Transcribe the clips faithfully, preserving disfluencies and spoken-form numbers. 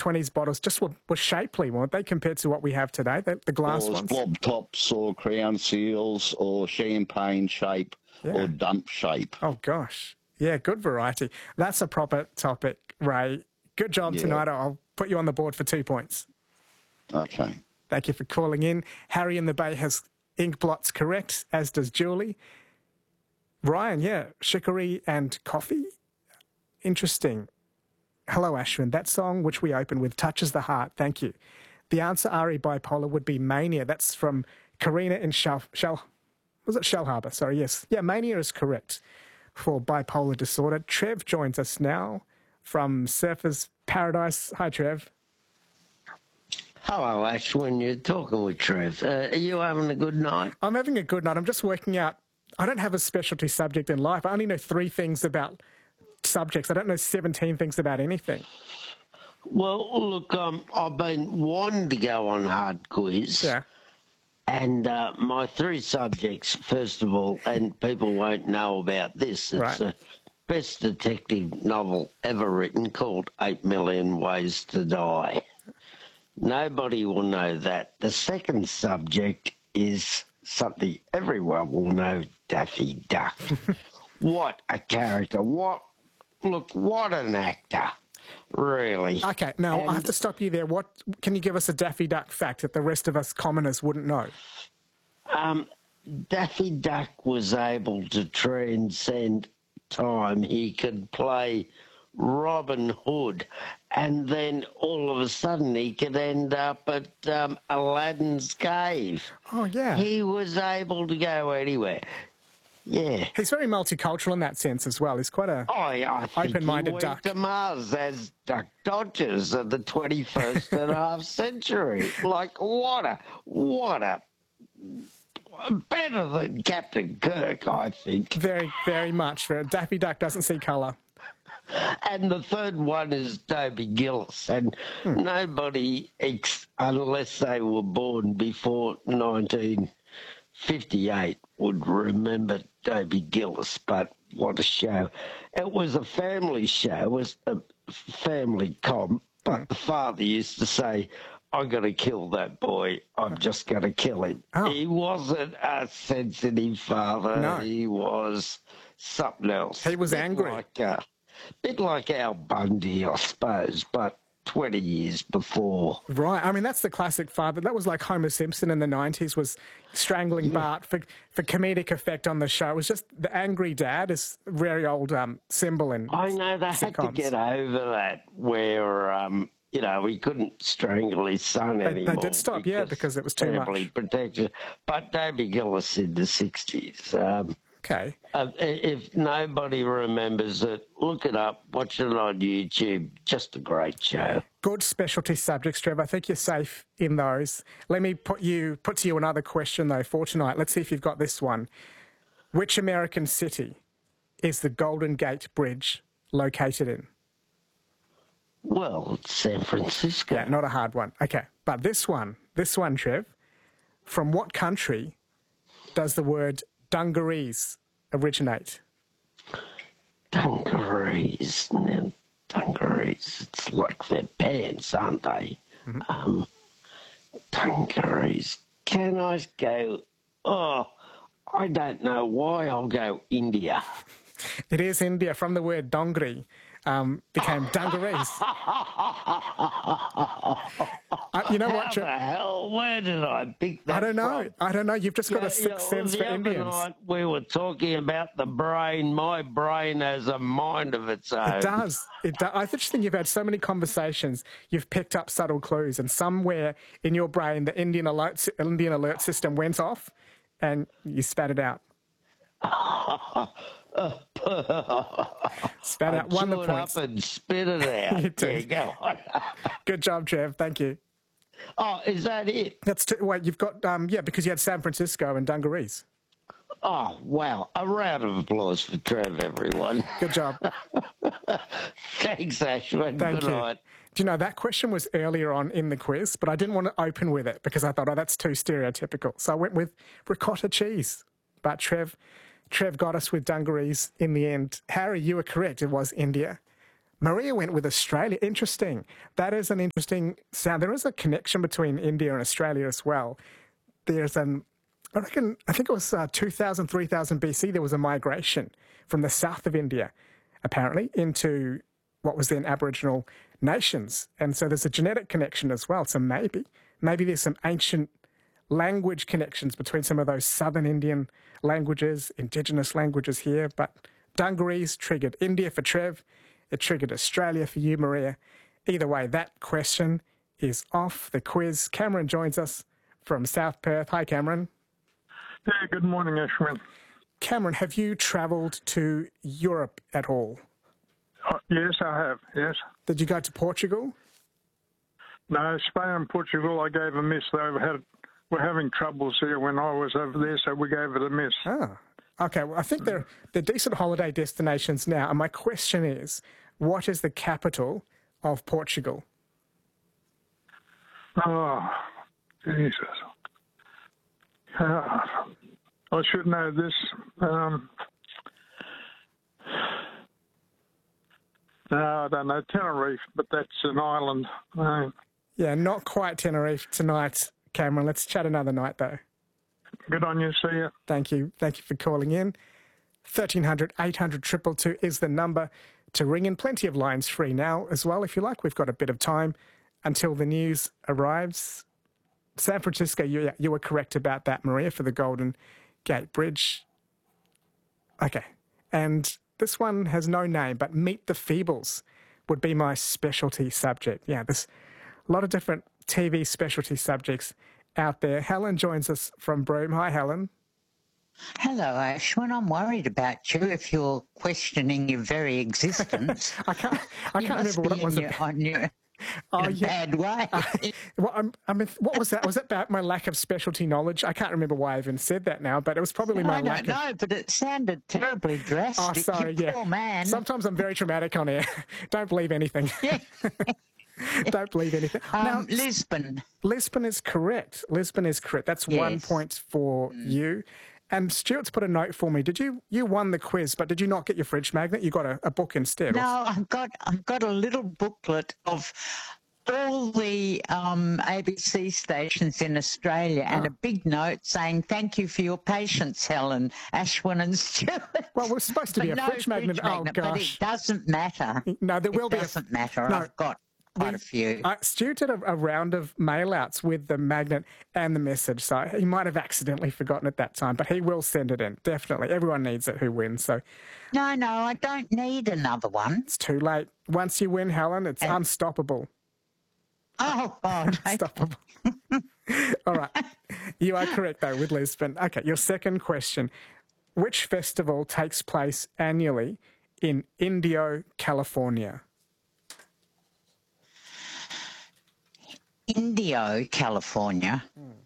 twenties bottles just were, were shapely, weren't they, compared to what we have today, the, the glass Or ones? blob tops or crown seals or champagne shape Yeah. or dump shape. Oh, gosh. Yeah, good variety. That's a proper topic, Ray. Good job Yeah. tonight. I'll put you on the board for two points. Okay. Thank you for calling in. Harry in the Bay has ink blots correct, as does Julie. Ryan, yeah, chicory and coffee. Interesting. Hello, Ashwin. That song which we open with touches the heart. Thank you. The answer, Ari Bipolar, would be Mania. That's from Karina in Shell... Shell was it Shell Harbour? Sorry, yes. Yeah, Mania is correct for bipolar disorder. Trev joins us now from Surfers Paradise. Hi, Trev. Hello, Ashwin. You're talking with Trev. Uh, are you having a good night? I'm having a good night. I'm just working out. I don't have a specialty subject in life. I only know three things about subjects. I don't know seventeen things about anything. Well, look, um, I've been wanting to go on Hard Quiz. Yeah. And uh, my three subjects, first of all, and people won't know about this, it's Right. the best detective novel ever written called Eight Million Ways to Die. Nobody will know that. The second subject is something everyone will know, Daffy Duck. What a character. What, look, what an actor. Really. Okay, now And- I have to stop you there. What can you give us a Daffy Duck fact that the rest of us commoners wouldn't know? Um, Daffy Duck was able to transcend time. He could play Robin Hood, and then all of a sudden he could end up at um, Aladdin's cave. Oh, yeah. He was able to go anywhere. Yeah. He's very multicultural in that sense as well. He's quite a... Oh, yeah, I think Open-minded he went duck. to Mars as Duck Dodgers of the twenty-first and a half century. Like, what a, what a, better than Captain Kirk, I think. Very, very much. Daffy Duck doesn't see colour. And the third one is Toby Gillis, and Hmm. nobody, ex- unless they were born before nineteen fifty-eight, would remember Toby Gillis, but what a show. It was a family show, it was a family comp, but the father used to say, I'm going to kill that boy, I'm just going to kill him. Oh. He wasn't a sensitive father, No. he was something else. He was Bit angry. Like, uh, bit like Al Bundy, I suppose, but twenty years before. Right. I mean, that's the classic father. That was like Homer Simpson in the nineties was strangling Bart for, for comedic effect on the show. It was just the angry dad is a very old um, symbol in I know they had to sitcoms. get over that where, um, you know, he couldn't strangle his son They- they anymore. did stop, yeah, because it was too much. family protection. But Toby Gillis in the sixties. Um, Okay. uh, if nobody remembers it, look it up, watch it on YouTube. Just a great show. Good specialty subjects, Trevor. I think you're safe in those. Let me put you put to you another question, though, for tonight. Let's see if you've got this one. Which American city is the Golden Gate Bridge located in? Well, it's San Francisco. Yeah, not a hard one. Okay. But this one, this one, Trev, from what country does the word dungarees originate? Dungarees. Now, dungarees. It's like their pants, aren't they? Mm-hmm. Um, dungarees. Can I go? Oh, I don't know why. I'll go India. It is India. From the word dongri, um, became dungarees. Uh, you know what, How Trev? the hell? Where did I pick that I don't know. from? I don't know. You've just got Yeah, a sixth yeah, sense the for other Indians. night we were talking about the brain. My brain has a mind of its own. It does. It does. I just think you've had so many conversations. You've picked up subtle clues, and somewhere in your brain, the Indian alert sy- Indian alert system went off, and you spat it out. Spat I out. Won the chew it points. up and spit it out. You do. Yeah, go on. Good job, Trev. Thank you. Oh, is that it? That's t- wait. You've got um, yeah, because you had San Francisco and dungarees. Oh, wow. A round of applause for Trev, everyone. Good job. Thanks, Ashwin. Thank Good you. night. Do you know that question was earlier on in the quiz, but I didn't want to open with it because I thought, oh, that's too stereotypical. So I went with ricotta cheese. But Trev, Trev got us with dungarees in the end. Harry, you were correct. It was India. Maria went with Australia. Interesting. That is an interesting sound. There is a connection between India and Australia as well. There's an, I reckon, I think it was uh, two thousand, three thousand B C, there was a migration from the south of India, apparently, into what was then Aboriginal nations. And so there's a genetic connection as well. So maybe, maybe there's some ancient language connections between some of those southern Indian languages, indigenous languages here. But dungarees triggered India for Trev. It triggered Australia for you, Maria. Either way, that question is off the quiz. Cameron joins us from South Perth. Hi, Cameron. Yeah, good morning, Ashwin. Cameron, have you travelled to Europe at all? Oh, yes, I have, yes. Did you go to Portugal? No, Spain and Portugal, I gave a miss. They had, were having troubles here when I was over there, so we gave it a miss. Ah, okay. Well, I think they're, they're decent holiday destinations now. And my question is, what is the capital of Portugal? Oh, Jesus. Uh, I should know this. Um, no, I don't know. Tenerife, but that's an island. Uh, Yeah, not quite Tenerife tonight, Cameron. Let's chat another night, though. good on you. See you. Thank you. Thank you for calling in. thirteen hundred, eight hundred, two two two is the number to ring in. Plenty of lines free now as well, if you like. We've got a bit of time until the news arrives. San Francisco, you, you were correct about that, Maria, for the Golden Gate Bridge. Okay. And this one has no name, but Meet the Feebles would be my specialty subject. Yeah, there's a lot of different T V specialty subjects out there. Helen joins us from Broome. Hi, Helen. Hello, Ashwin. I'm worried about you if you're questioning your very existence. I can't, I You can't must remember what be it was in your, about. on your, Oh, in a yeah. bad way. Uh, well, I'm, I mean, what was that? Was it about my lack of specialty knowledge? I can't remember why I even said that now, but it was probably my I lack don't of... know, but it sounded terribly drastic. Oh, sorry, you yeah. poor man. Sometimes I'm very dramatic on air. Don't believe anything. Yeah. Don't believe anything. Um, now, Lisbon. Lisbon is correct. Lisbon is correct. That's one Yes. point for you. And Stuart's put a note for me. Did you you won the quiz, but did you not get your fridge magnet? You got a, a book instead. No, I've got I've got a little booklet of all the um, A B C stations in Australia and Oh. a big note saying, thank you for your patience, Helen, Ashwin and Stuart. Well, we're supposed to be But a no fridge magnet. Oh, But gosh. it doesn't matter. No, there will It be a... doesn't matter. No. I've got quite a few. Uh, Stu did a, a round of mail-outs with the magnet and the message, so he might have accidentally forgotten at that time, but he will send it in, definitely. Everyone needs it who wins, so No, no, I don't need another one. it's too late. Once you win, Helen, it's unstoppable. Oh, God. Unstoppable. All right. You are correct, though, with Lisbon. Okay, your second question. Which festival takes place annually in Indio, California? Indio, California.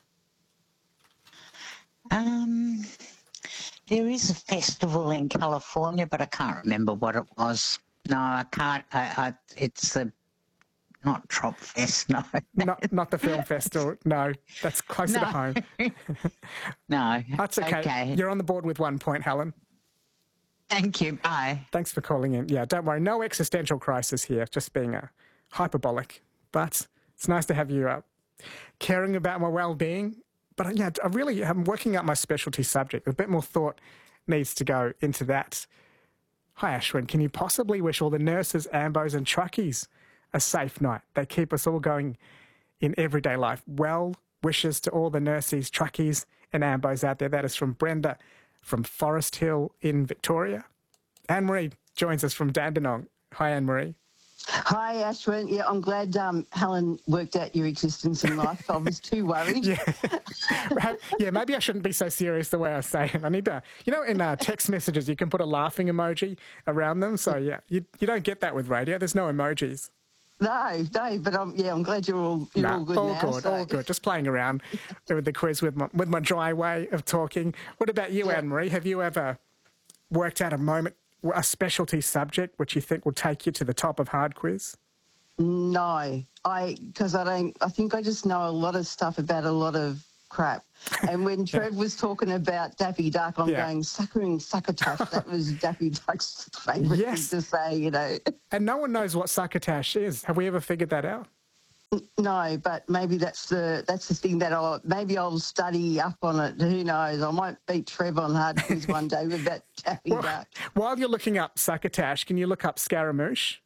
Um, there is a festival in California, but I can't remember what it was. No, I can't. I, I, it's a not Trop Fest. No, Not not the film festival. No, that's closer to No. home. no. That's okay. Okay. You're on the board with one point, Helen. Thank you. Bye. Thanks for calling in. Yeah, don't worry. No existential crisis here, just being a hyperbolic. But it's nice to have you uh, caring about my well-being. But uh, yeah, I really am working out my specialty subject. A bit more thought needs to go into that. Hi, Ashwin. Can you possibly wish all the nurses, ambos and truckies a safe night? They keep us all going in everyday life. Well wishes to all the nurses, truckies and ambos out there. That is from Brenda from Forest Hill in Victoria. Anne-Marie joins us from Dandenong. Hi, Anne-Marie. Hi, Ashwin. Yeah, I'm glad um, Helen worked out your existence in life. I was too worried. Yeah. Yeah, maybe I shouldn't be so serious the way I say it. I need to, you know, in uh, text messages, you can put a laughing emoji around them. So, yeah, you, you don't get that with radio. There's no emojis. No, no, but um, yeah, I'm glad you're all you're No, all good all now. good, so- all good. Just playing around with the quiz with my, with my dry way of talking. What about you, Yeah. Anne-Marie? Have you ever worked out a moment, a specialty subject which you think will take you to the top of hard quiz? No, I because I don't. I think I just know a lot of stuff about a lot of crap. And when Trev was talking about Daffy Duck, I'm Yeah. going, suckering succotash. That was Daffy Duck's favourite Yes. thing to say, you know. And no one knows what succotash is. Have we ever figured that out? No, but maybe that's the that's the thing that I'll maybe I'll study up on it. Who knows? I might beat Trev on hard quiz one day with that Daffy Well, Duck. while you're looking up succotash, can you look up scaramouche?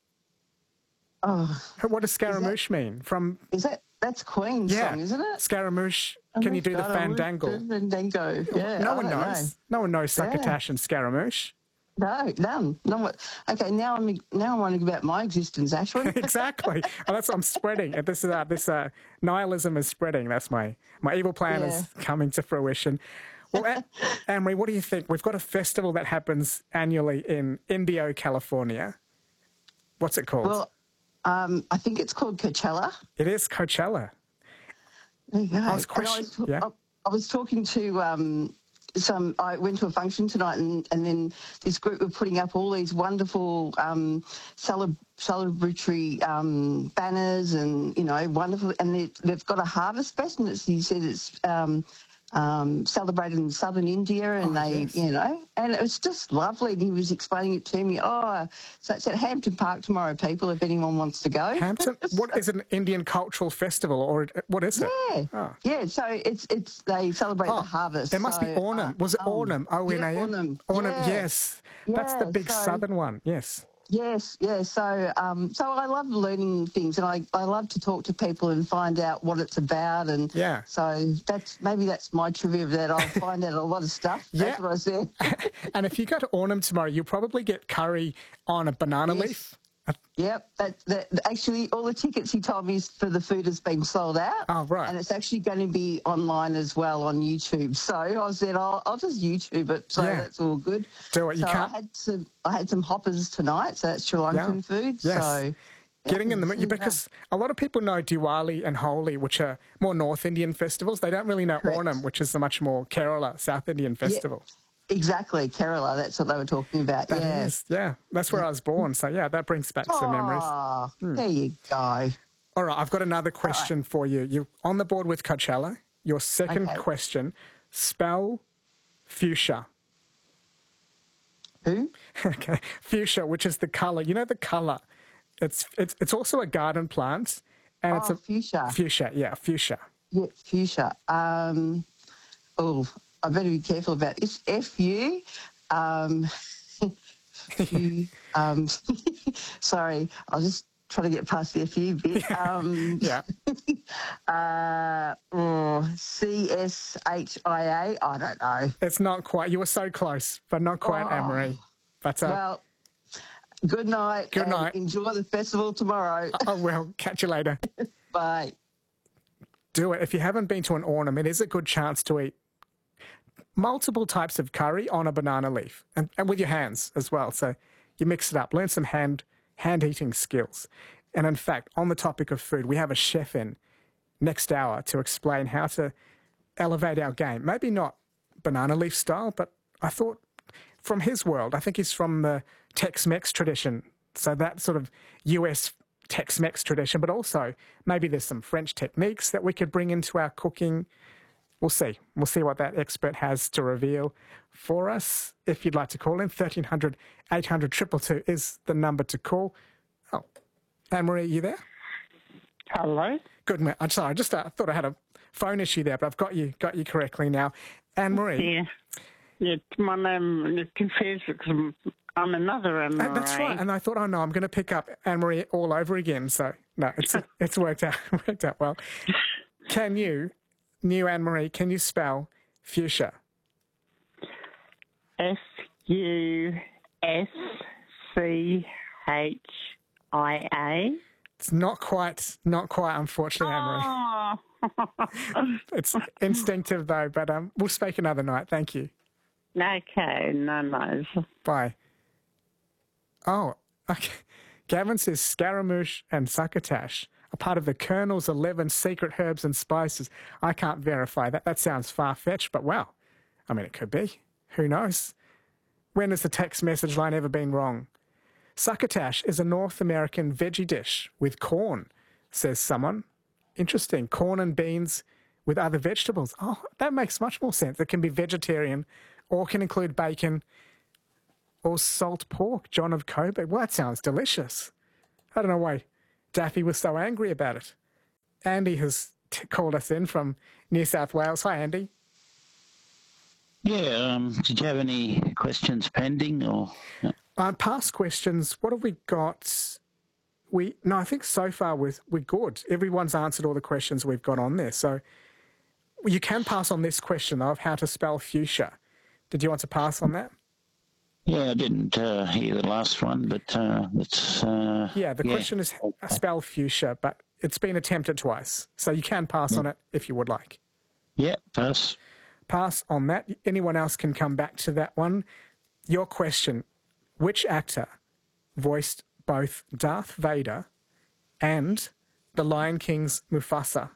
Oh, What does scaramouche mean? From is that that's Queen's yeah, song, isn't it? Scaramouche. Can you do the fandangle? Fandango. Yeah, No I one don't knows. No one knows succotash and scaramouche. know. No, none. No one. Okay, now I'm now I'm wondering about my existence, Ashwin. Exactly. Oh, that's I'm spreading. This is uh, this uh, nihilism is spreading. That's my my evil plan is coming to fruition. Well, A- Anne-Marie, what do you think? We've got a festival that happens annually in Indio, California. What's it called? Well, um, I think it's called Coachella. It is Coachella. There you go. I was And question- I was, yeah. I, I was talking to um, some. I went to a function tonight, and, and then this group were putting up all these wonderful um, celeb, celebratory um, banners, and you know, wonderful. And they, they've got a harvest fest, and it's, he said it's um, um, celebrated in southern India, and Oh, they, yes. you know, and it was just lovely. And he was explaining it to me. Oh, so it's at Hampton Park tomorrow, people. If anyone wants to go, Hampton? What is it, an Indian cultural festival, or what is it? Yeah, Oh. yeah. So it's it's they celebrate Oh, the harvest. There must be So, Ornam. uh, Was it um, Ornam? O N A M? yeah, Ornam. Ornam, Yeah. yes. That's the Yeah, big so- southern one. Yes. Yes, yes. So um, so I love learning things, and I, I love to talk to people and find out what it's about. And Yeah. so that's maybe that's my trivia of that. I'll find out a lot of stuff. Yeah. That's what I said. And if you go to Ornam tomorrow, you'll probably get curry on a banana Yes. leaf. Yep, that, that actually all the tickets he told me for the food has been sold out. Oh, right. And it's actually going to be online as well on YouTube. So I said, I'll, I'll just YouTube it. So Yeah. that's all good. Do it. You so can't- I had some, I had some hoppers tonight. So that's Sri Lankan Yeah. food. Yes. So Getting in the yeah, mood, because a lot of people know Diwali and Holi, which are more North Indian festivals. They don't really know Correct. Ornam, which is the much more Kerala, South Indian festival. exactly, Kerala. That's what they were talking about. That yeah. is, yeah. That's where I was born. So, yeah, that brings back some memories. Oh, there you go. All right, I've got another question for you. You're on the board with Coachella. Your second Okay. question, spell fuchsia. Who? Okay, fuchsia, which is the colour. You know the colour. It's it's it's also a garden plant, and it's Oh, a fuchsia. fuchsia. Yeah, fuchsia. Yeah, fuchsia. Um, oh, I better be careful about this. F U. Um, F-U, um, sorry, I'll just try to get past the F U bit. Um, Yeah. uh, oh, C S H I A. I don't know. It's not quite. You were so close, but not quite, Oh. Anne-Marie. But uh, Well, good night. Good and night. Enjoy the festival tomorrow. I will catch you later. Bye. Do it. If you haven't been to an Ornam, it is a good chance to eat multiple types of curry on a banana leaf, and, and with your hands as well. So you mix it up, learn some hand hand eating skills. And in fact, on the topic of food, we have a chef in next hour to explain how to elevate our game. Maybe not banana leaf style, but I thought from his world, I think he's from the Tex-Mex tradition. So that sort of U S Tex-Mex tradition, but also maybe there's some French techniques that we could bring into our cooking. We'll see. We'll see what that expert has to reveal for us. If you'd like to call in, thirteen hundred, eight hundred, two two two is the number to call. Oh, Anne-Marie, are you there? Hello. Good, man. I'm sorry. I just uh, thought I had a phone issue there, but I've got you got you correctly now. Anne-Marie. Yeah. Yeah, my name is confused because I'm, I'm another Anne-Marie. Uh, that's right. And I thought, oh no, I'm going to pick up Anne-Marie all over again. So no, it's it's worked out worked out well. Can you, new Anne-Marie, can you spell fuchsia? F U S C H I A. It's not quite, not quite, unfortunately, Anne-Marie. Oh. It's instinctive though, but um, we'll speak another night. Thank you. Okay, no, no. Bye. Oh, okay. Gavin says Scaramouche and Succotash are part of the Colonel's eleven secret herbs and spices. I can't verify that. That sounds far-fetched, but wow. I mean, it could be. Who knows? When has the text message line ever been wrong? Succotash is a North American veggie dish with corn, says someone. Interesting. Corn and beans with other vegetables. Oh, that makes much more sense. It can be vegetarian or can include bacon or salt pork. John of Coburg. Well, that sounds delicious. I don't know why Daffy was so angry about it. Andy has t- called us in from New South Wales. Hi, Andy. Yeah, um, did you have any questions pending or? No? Uh, past questions, what have we got? We No, I think so far we're, we're good. Everyone's answered all the questions we've got on there. So you can pass on this question, though, of how to spell fuchsia. Did you want to pass on that? Yeah, I didn't uh, hear the last one, but uh, it's... Uh, yeah, the yeah. question is spell fuchsia, but it's been attempted twice. So you can pass yeah. on it if you would like. Yeah, pass. Pass on that. Anyone else can come back to that one. Your question, which actor voiced both Darth Vader and the Lion King's Mufasa?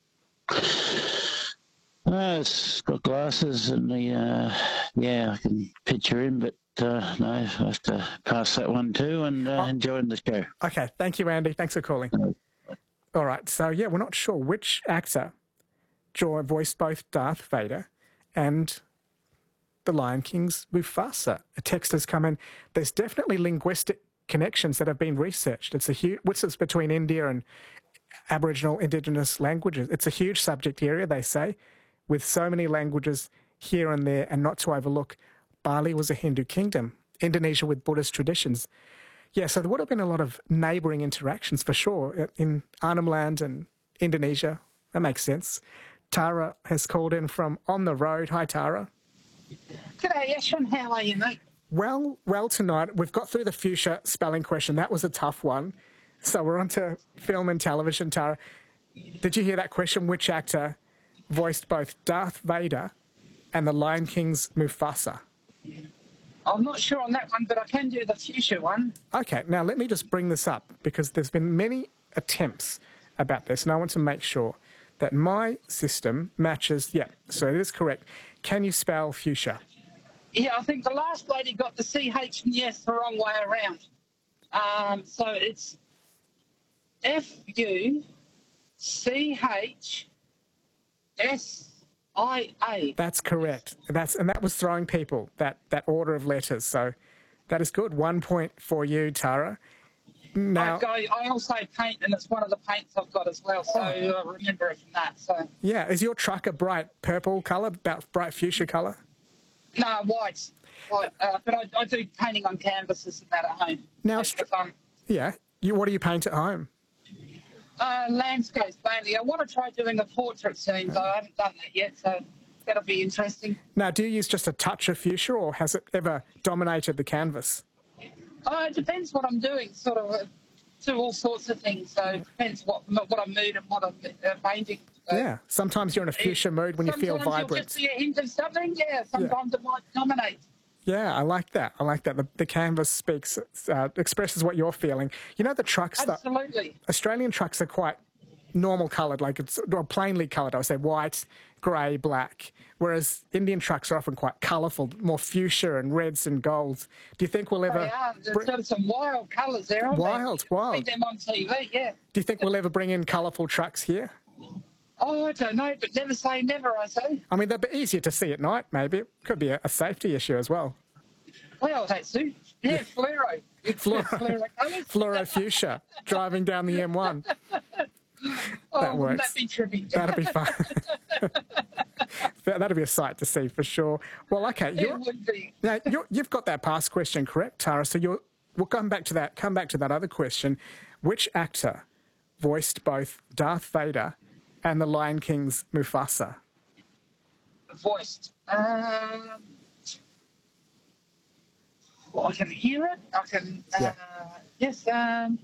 Uh, it's got glasses and the, uh, yeah, I can picture him, but uh, no, I have to pass that one too and uh, oh. enjoying the show. Okay, thank you, Andy. Thanks for calling. No. All right, so yeah, we're not sure which actor voiced both Darth Vader and the Lion King's Mufasa. A text has come in. There's definitely linguistic connections that have been researched. It's a huge, what's this between India and Aboriginal Indigenous languages? It's a huge subject area, they say, with so many languages here and there, and not to overlook, Bali was a Hindu kingdom, Indonesia with Buddhist traditions. Yeah, so there would have been a lot of neighbouring interactions for sure in Arnhem Land and Indonesia. That makes sense. Tara has called in from On the Road. Hi, Tara. G'day, Ashwin. How are you, mate? Well, well tonight. We've got through the fuchsia spelling question. That was a tough one. So we're on to film and television, Tara. Did you hear that question? Which actor voiced both Darth Vader and the Lion King's Mufasa? I'm not sure on that one, but I can do the fuchsia one. Okay, now let me just bring this up because there's been many attempts about this, and I want to make sure that my system matches. Yeah, so it is correct. Can you spell fuchsia? Yeah, I think the last lady got the C H and the S the wrong way around. Um, so it's F U C H S I A. That's correct. That's and that was throwing people, that, that order of letters. So that is good. One point for you, Tara. Now, I, I also paint, and it's one of the paints I've got as well, so I remember it from that. So yeah, is your truck a bright purple colour, about bright fuchsia colour? No, white. white. Uh, but I, I do painting on canvases and that at home. Now, fun. yeah, you, what do you paint at home? Uh, landscapes mainly. I want to try doing a portrait soon, but I haven't done that yet, so that'll be interesting. Now, do you use just a touch of fuchsia, or has it ever dominated the canvas? Oh, it depends what I'm doing, sort of, uh, do all sorts of things, so it depends what what I'm mood and what I'm uh, painting. So. Yeah, sometimes you're in a fuchsia mood when sometimes you feel vibrant. Sometimes you'll just see a hint of something, yeah, sometimes yeah. it might dominate. Yeah, I like that. I like that. The, the canvas speaks, uh, expresses what you're feeling. You know, the trucks... Absolutely. That, Australian trucks are quite normal coloured, like it's or plainly coloured. I would say white, grey, black. Whereas Indian trucks are often quite colourful, more fuchsia and reds and golds. Do you think we'll ever... They are. There's br- some wild colours there, aren't wild, they? Wild, wild. See them on T V, yeah. Do you think we'll ever bring in colourful trucks here? Oh, I don't know, but never say never, I say. I mean, they'd be easier to see at night, maybe. It could be a, a safety issue as well. Well, that's it. Yeah, fluoro. Fluoro, fluoro, fluoro fuchsia, driving down the M one. Oh, that works. That'd be trippy. That'd be fun. That'd be a sight to see for sure. Well, okay. It would be. Now, you're, you've got that past question correct, Tara. So you're, we'll come back to that. Come back to that other question. Which actor voiced both Darth Vader and the Lion King's Mufasa? Voiced. Um, well, I can hear it. I can. Uh, yeah. Yes. Um,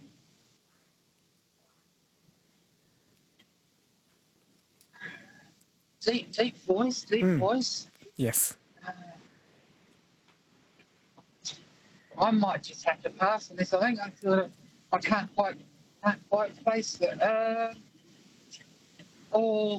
Deep, deep voice, deep mm. voice. Yes. Uh, I might just have to pass on this. I think I sort of, I can't quite, can't quite face it. Uh, or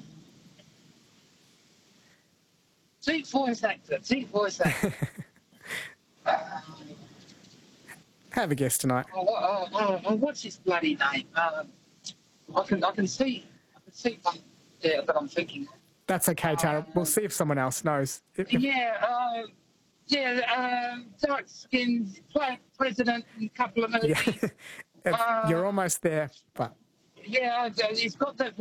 deep voice actor, deep voice actor. uh, have a guess tonight. Oh, oh, oh, oh, what's his bloody name? Uh, I can, I can see, I can see one. there that I'm thinking. That's okay, Tara. We'll see if someone else knows. If- if- Yeah, uh, yeah, um, dark skinned, played president in a couple of movies. yeah. Uh, You're almost there, but Yeah, he's got that